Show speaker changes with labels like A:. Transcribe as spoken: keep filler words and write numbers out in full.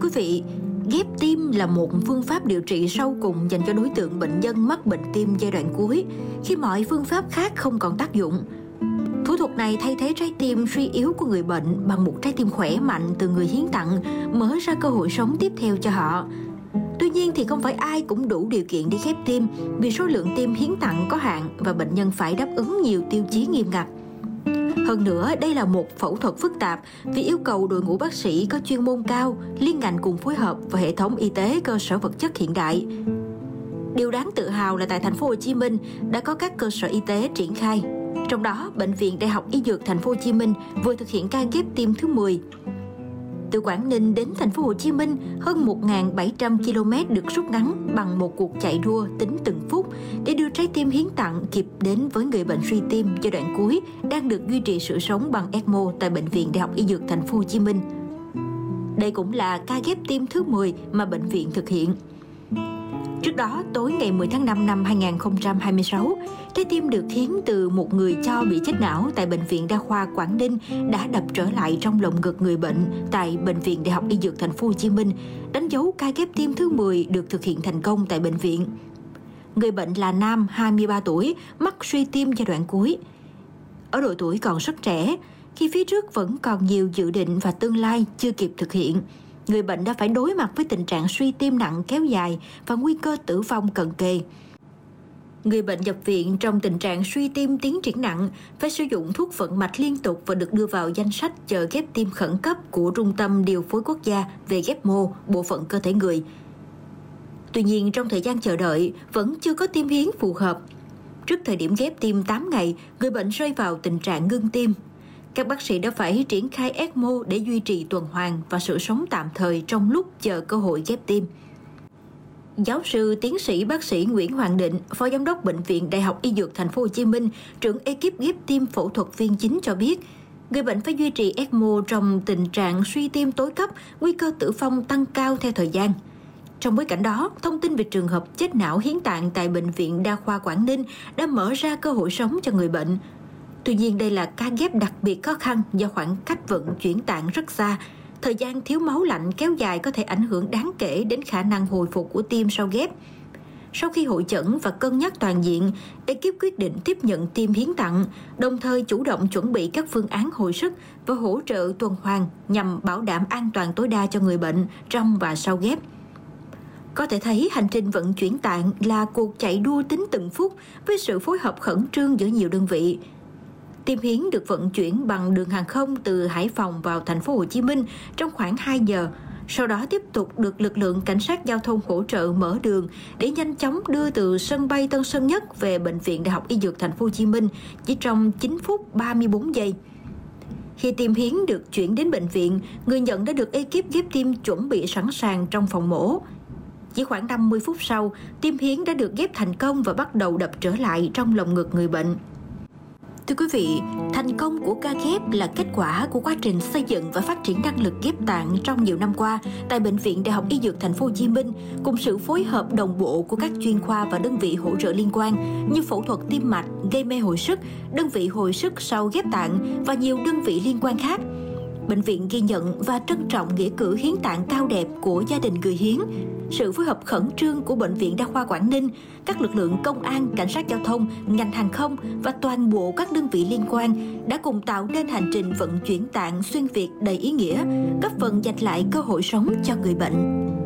A: quý vị, ghép tim là một phương pháp điều trị sau cùng dành cho đối tượng bệnh nhân mắc bệnh tim giai đoạn cuối, khi mọi phương pháp khác không còn tác dụng. Thủ thuật này thay thế trái tim suy yếu của người bệnh bằng một trái tim khỏe mạnh từ người hiến tặng, mở ra cơ hội sống tiếp theo cho họ. Tuy nhiên thì không phải ai cũng đủ điều kiện đi ghép tim vì số lượng tim hiến tặng có hạn và bệnh nhân phải đáp ứng nhiều tiêu chí nghiêm ngặt. Hơn nữa, đây là một phẫu thuật phức tạp vì yêu cầu đội ngũ bác sĩ có chuyên môn cao, liên ngành cùng phối hợp và hệ thống y tế cơ sở vật chất hiện đại. Điều đáng tự hào là tại thành phố Hồ Chí Minh đã có các cơ sở y tế triển khai. Trong đó, Bệnh viện Đại học Y Dược thành phố Hồ Chí Minh vừa thực hiện ca ghép tim thứ mười. Từ Quảng Ninh đến thành phố Hồ Chí Minh, hơn một nghìn bảy trăm ki lô mét được rút ngắn bằng một cuộc chạy đua tính từng phút để đưa trái tim hiến tặng kịp đến với người bệnh suy tim giai đoạn cuối đang được duy trì sự sống bằng ECMO tại Bệnh viện Đại học Y Dược thành phố Hồ Chí Minh. Đây cũng là ca ghép tim thứ mười mà bệnh viện thực hiện. Trước đó, tối ngày mười tháng năm năm hai nghìn không trăm hai mươi sáu, trái tim được hiến từ một người cho bị chết não tại Bệnh viện Đa khoa Quảng Ninh đã đập trở lại trong lồng ngực người bệnh tại Bệnh viện Đại học Y Dược thành phố Hồ Chí Minh, đánh dấu ca ghép tim thứ mười được thực hiện thành công tại bệnh viện. Người bệnh là nam hai mươi ba tuổi, mắc suy tim giai đoạn cuối. Ở độ tuổi còn rất trẻ, khi phía trước vẫn còn nhiều dự định và tương lai chưa kịp thực hiện, người bệnh đã phải đối mặt với tình trạng suy tim nặng kéo dài và nguy cơ tử vong cận kề. Người bệnh nhập viện trong tình trạng suy tim tiến triển nặng, phải sử dụng thuốc vận mạch liên tục và được đưa vào danh sách chờ ghép tim khẩn cấp của Trung tâm Điều phối Quốc gia về ghép mô, bộ phận cơ thể người. Tuy nhiên, trong thời gian chờ đợi, vẫn chưa có tim hiến phù hợp. Trước thời điểm ghép tim tám ngày, người bệnh rơi vào tình trạng ngưng tim. Các bác sĩ đã phải triển khai ECMO để duy trì tuần hoàn và sự sống tạm thời trong lúc chờ cơ hội ghép tim. Giáo sư tiến sĩ bác sĩ Nguyễn Hoàng Định, Phó Giám đốc Bệnh viện Đại học Y Dược thành phố Hồ Chí Minh, trưởng ekip ghép tim phẫu thuật viên chính cho biết, người bệnh phải duy trì ECMO trong tình trạng suy tim tối cấp, nguy cơ tử vong tăng cao theo thời gian. Trong bối cảnh đó, thông tin về trường hợp chết não hiến tạng tại Bệnh viện Đa khoa Quảng Ninh đã mở ra cơ hội sống cho người bệnh. Tuy nhiên, đây là ca ghép đặc biệt khó khăn do khoảng cách vận chuyển tạng rất xa. Thời gian thiếu máu lạnh kéo dài có thể ảnh hưởng đáng kể đến khả năng hồi phục của tim sau ghép. Sau khi hội chẩn và cân nhắc toàn diện, ekip quyết định tiếp nhận tim hiến tặng, đồng thời chủ động chuẩn bị các phương án hồi sức và hỗ trợ tuần hoàn nhằm bảo đảm an toàn tối đa cho người bệnh trong và sau ghép. Có thể thấy hành trình vận chuyển tạng là cuộc chạy đua tính từng phút với sự phối hợp khẩn trương giữa nhiều đơn vị. Tim hiến được vận chuyển bằng đường hàng không từ Hải Phòng vào thành phố Hồ Chí Minh trong khoảng hai giờ, sau đó tiếp tục được lực lượng cảnh sát giao thông hỗ trợ mở đường để nhanh chóng đưa từ sân bay Tân Sơn Nhất về Bệnh viện Đại học Y Dược thành phố Hồ Chí Minh chỉ trong chín phút ba mươi bốn giây. Khi tim hiến được chuyển đến bệnh viện, người nhận đã được ekip ghép tim chuẩn bị sẵn sàng trong phòng mổ. Chỉ khoảng năm mươi phút sau, tim hiến đã được ghép thành công và bắt đầu đập trở lại trong lồng ngực người bệnh. Thưa quý vị, thành công của ca ghép là kết quả của quá trình xây dựng và phát triển năng lực ghép tạng trong nhiều năm qua tại Bệnh viện Đại học Y Dược thành phố Hồ Chí Minh, cùng sự phối hợp đồng bộ của các chuyên khoa và đơn vị hỗ trợ liên quan như phẫu thuật tim mạch, gây mê hồi sức, đơn vị hồi sức sau ghép tạng và nhiều đơn vị liên quan khác. Bệnh viện ghi nhận và trân trọng nghĩa cử hiến tạng cao đẹp của gia đình người hiến, sự phối hợp khẩn trương của Bệnh viện Đa khoa Quảng Ninh, các lực lượng công an, cảnh sát giao thông, ngành hàng không và toàn bộ các đơn vị liên quan đã cùng tạo nên hành trình vận chuyển tạng xuyên Việt đầy ý nghĩa, góp phần giành lại cơ hội sống cho người bệnh.